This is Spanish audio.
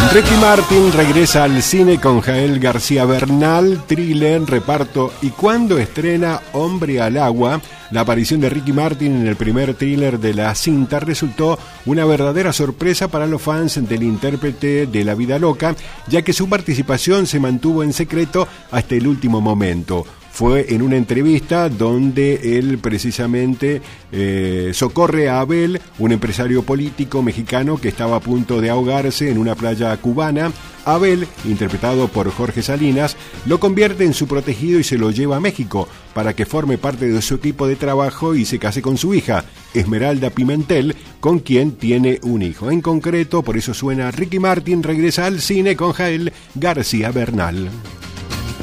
Ricky Martin regresa al cine con Gael García Bernal, thriller, reparto y cuando estrena Hombre al Agua. La aparición de Ricky Martin en el primer thriller de la cinta resultó una verdadera sorpresa para los fans del intérprete de La Vida Loca, ya que su participación se mantuvo en secreto hasta el último momento. Fue en una entrevista donde él precisamente socorre a Abel, un empresario político mexicano que estaba a punto de ahogarse en una playa cubana. Abel, interpretado por Jorge Salinas, lo convierte en su protegido y se lo lleva a México para que forme parte de su equipo de trabajo y se case con su hija, Esmeralda Pimentel, con quien tiene un hijo. En concreto, por eso suena Ricky Martin regresa al cine con Gael García Bernal.